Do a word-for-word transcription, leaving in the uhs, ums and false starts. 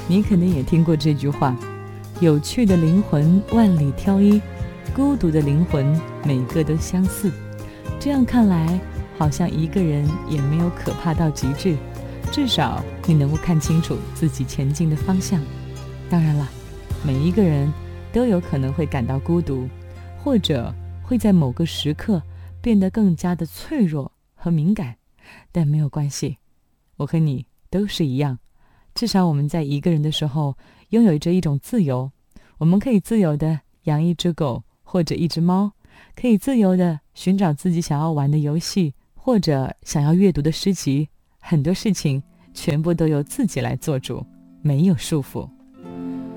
你可能也听过这句话，有趣的灵魂万里挑一，孤独的灵魂每个都相似。这样看来，好像一个人也没有可怕到极致，至少你能够看清楚自己前进的方向。当然了，每一个人都有可能会感到孤独，或者会在某个时刻变得更加的脆弱和敏感，但没有关系，我和你都是一样。至少我们在一个人的时候拥有着一种自由，我们可以自由地养一只狗或者一只猫，可以自由地寻找自己想要玩的游戏或者想要阅读的诗集，很多事情全部都由自己来做主，没有束缚。